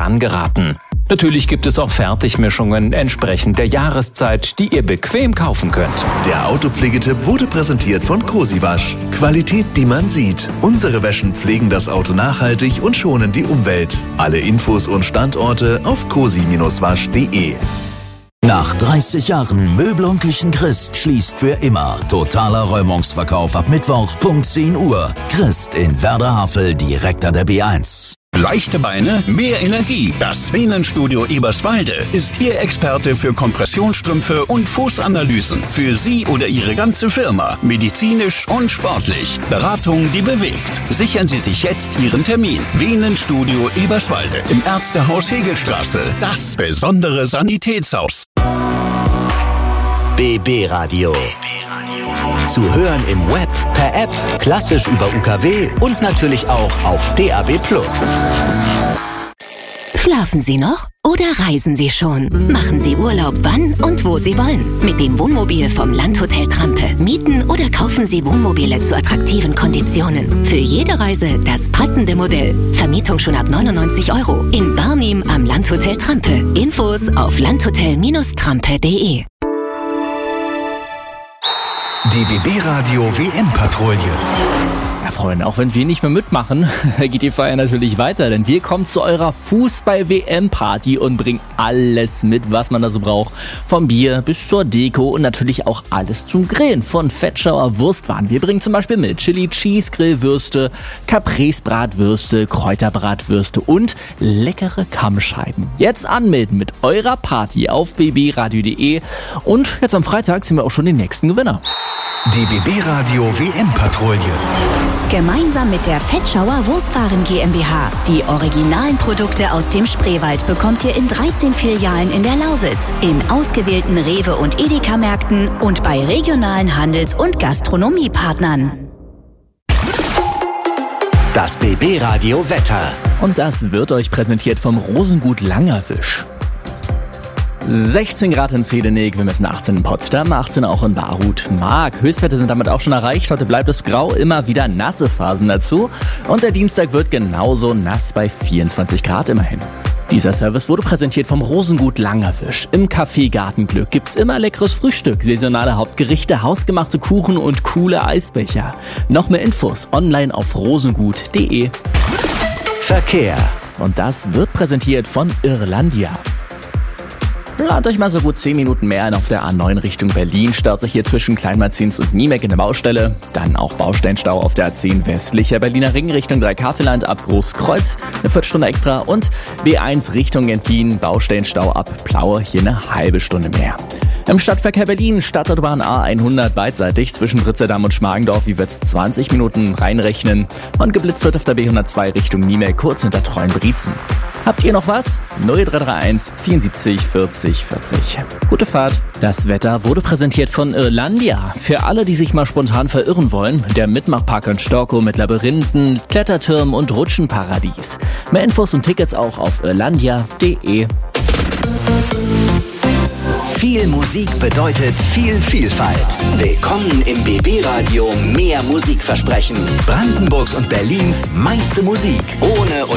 Bahn geraten. Natürlich gibt es auch Fertigmischungen entsprechend der Jahreszeit, die ihr bequem kaufen könnt. Der Autopflegetipp wurde präsentiert von Cosiwasch. Qualität, die man sieht. Unsere Wäschen pflegen das Auto nachhaltig und schonen die Umwelt. Alle Infos und Standorte auf cosi-wasch.de. Nach 30 Jahren Möbel und Küchen Christ schließt für immer. Totaler Räumungsverkauf ab Mittwoch, Punkt 10 Uhr. Christ in Werder-Havel, direkt an der B1. Leichte Beine, mehr Energie. Das Venenstudio Eberswalde ist Ihr Experte für Kompressionsstrümpfe und Fußanalysen. Für Sie oder Ihre ganze Firma. Medizinisch und sportlich. Beratung, die bewegt. Sichern Sie sich jetzt Ihren Termin. Venenstudio Eberswalde im Ärztehaus Hegelstraße. Das besondere Sanitätshaus. BB Radio. Zu hören im Web, per App, klassisch über UKW und natürlich auch auf DAB+. Schlafen Sie noch oder reisen Sie schon? Machen Sie Urlaub wann und wo Sie wollen. Mit dem Wohnmobil vom Landhotel Trampe. Mieten oder kaufen Sie Wohnmobile zu attraktiven Konditionen. Für jede Reise das passende Modell. Vermietung schon ab 99 € in Barnim am Landhotel Trampe. Infos auf landhotel-trampe.de. Die BB Radio WM-Patrouille. Ja, Freunde, auch wenn wir nicht mehr mitmachen, geht die Feier natürlich weiter, denn wir kommen zu eurer Fußball-WM-Party und bringen alles mit, was man da so braucht. Vom Bier bis zur Deko und natürlich auch alles zum Grillen. Von Fettschauer Wurstwaren. Wir bringen zum Beispiel mit Chili Cheese Grillwürste, Caprese Bratwürste, Kräuterbratwürste und leckere Kammscheiben. Jetzt anmelden mit eurer Party auf bbradio.de und jetzt am Freitag sind wir auch schon den nächsten Gewinner. Die BB Radio WM-Patrouille. Gemeinsam mit der Fettschauer Wurstwaren GmbH. Die originalen Produkte aus dem Spreewald bekommt ihr in 13 Filialen in der Lausitz, in ausgewählten Rewe- und Edeka-Märkten und bei regionalen Handels- und Gastronomiepartnern. Das BB Radio Wetter. Und das wird euch präsentiert vom Rosengut Langerwisch. 16 Grad in Zedenick, wir messen 18 in Potsdam, 18 auch in Barhut. Mark, Höchstwerte sind damit auch schon erreicht. Heute bleibt es grau, immer wieder nasse Phasen dazu. Und der Dienstag wird genauso nass bei 24 Grad immerhin. Dieser Service wurde präsentiert vom Rosengut Langerwisch. Im Café Gartenglück gibt's immer leckeres Frühstück, saisonale Hauptgerichte, hausgemachte Kuchen und coole Eisbecher. Noch mehr Infos online auf rosengut.de. Verkehr. Und das wird präsentiert von Irlandia. Plant euch mal so gut 10 Minuten mehr ein auf der A9 Richtung Berlin. Staut sich hier zwischen Kleinmarzins und Niemek in der Baustelle. Dann auch Baustellenstau auf der A10 westlicher Berliner Ring Richtung Dreikäferland ab Großkreuz. Eine Viertelstunde extra. Und B1 Richtung Gentin, Baustellenstau ab Plaue, hier eine halbe Stunde mehr. Im Stadtverkehr Berlin, Stadtautobahn A100 beidseitig zwischen Britzerdam und Schmargendorf, wie wird's 20 Minuten reinrechnen. Und geblitzt wird auf der B102 Richtung Niemek, kurz hinter Treuenbrietzen. Habt ihr noch was? 0331 74 40 40. Gute Fahrt. Das Wetter wurde präsentiert von Irlandia. Für alle, die sich mal spontan verirren wollen, der Mitmachpark in Storkow mit Labyrinthen, Klettertürmen und Rutschenparadies. Mehr Infos und Tickets auch auf irlandia.de. Viel Musik bedeutet viel Vielfalt. Willkommen im BB Radio Mehr Musikversprechen. Brandenburgs und Berlins meiste Musik. Ohne